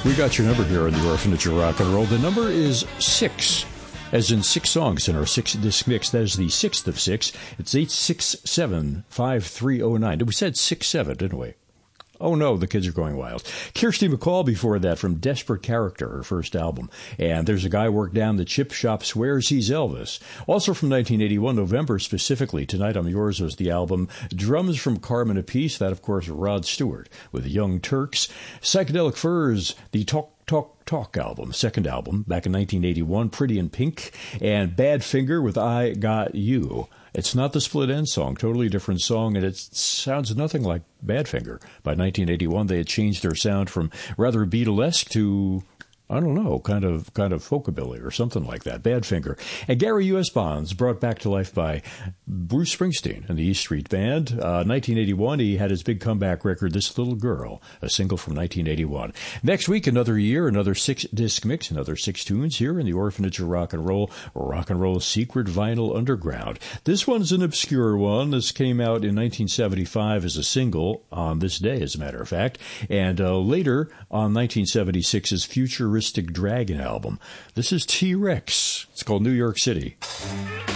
We got your number here on the Orphanage of Rock and Roll. The number is 6, as in 6 songs in our 6-disc mix. That is the 6th of 6. It's 867-5309. We said 6-7, didn't we? Oh, no, the kids are going wild. Kirsty MacColl before that from Desperate Character, her first album. And There's a Guy Worked Down the Chip Shop Swears He's Elvis. Also from 1981, November specifically, Tonight I'm Yours was the album. Drums from Carmen Apiece, that, of course, Rod Stewart with Young Turks. Psychedelic Furs, the Talk album, second album, back in 1981, Pretty in Pink. And Badfinger with I Got You. It's not the Split Enz song, totally different song, and it sounds nothing like Badfinger. By 1981, they had changed their sound from rather Beatlesque to, I don't know, kind of folkabilly or something like that. Badfinger. And Gary U.S. Bonds, brought back to life by Bruce Springsteen and the E Street Band. 1981, he had his big comeback record, This Little Girl, a single from 1981. Next week, another year, another 6-disc mix, another 6 tunes here in the Orphanage of Rock and Roll Secret Vinyl Underground. This one's an obscure one. This came out in 1975 as a single, on this day, as a matter of fact, and later on 1976's Futuristic Dragon album. This is T-Rex. It's called New York City.